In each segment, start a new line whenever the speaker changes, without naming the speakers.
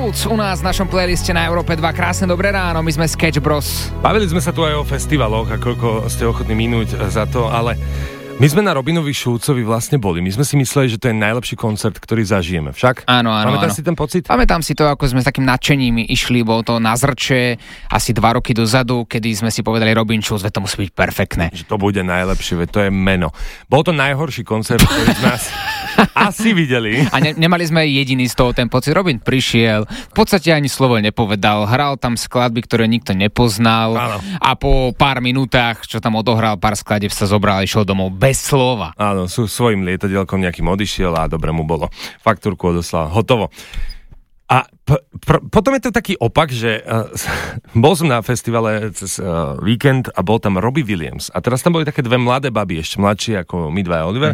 Schulz u nás v našom playliste na Európe 2. Krásne dobré ráno, my sme Sketch Bros.
Bavili sme sa tu aj o festivaloch a koľko ste ochotní minúť za to, ale my sme na Robinovi Schulzovi vlastne boli. My sme si mysleli, že to je najlepší koncert, ktorý zažijeme. Však?
Áno.
Pamätáš si ten pocit?
Pamätám si to, ako sme s takým nadšením išli, bolo to na Zrče asi 2 roky dozadu, kedy sme si povedali Robin Schulz, veď to musí byť perfektné.
Že to bude najlepšie, veď to je meno. Bol to najhorší koncert, ktorý sme asi videli.
A nemali sme jediný z toho ten pocit. Robin prišiel, v podstate ani slovo nepovedal, hral tam skladby, ktoré nikto nepoznal.
Áno.
A po pár minútach, čo tam odohral pár skladieb, sa zobral a išiel domov bez slova.
Áno, svojim lietadielkom nejakým odišiel a dobre mu bolo. Faktúrku odoslal, hotovo. A potom je to taký opak, že bol som na festivale cez víkend a bol tam Robbie Williams. A teraz tam boli také 2 mladé baby, ešte mladšie ako my dva Oliver.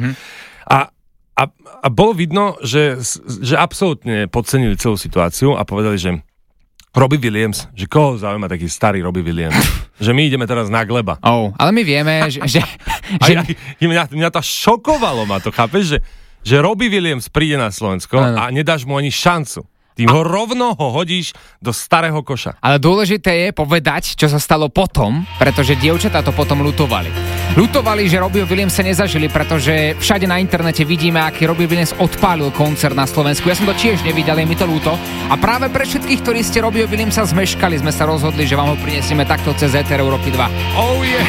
A bolo vidno, že absolútne podcenili celú situáciu a povedali, že Robbie Williams, že koho zaujíma taký starý Robbie Williams? Že my ideme teraz na Gleba.
Ale my vieme, že
mňa to šokovalo, ma to, chápeš? Že Robbie Williams príde na Slovensko a nedáš mu ani šancu. Ty ho rovno hodíš do starého koša.
Ale dôležité je povedať, čo sa stalo potom, pretože dievčatá to potom ľutovali. Ľutovali, že Robbie Williams sa nezažili, pretože všade na internete vidíme, aký Robbie Williams odpálil koncert na Slovensku. Ja som to tiež nevidel, je mi to ľúto. A práve pre všetkých, ktorí ste Robbie Williamsa zmeškali, sme sa rozhodli, že vám ho prinesieme takto cez ETR Európy 2.
Oh yeah!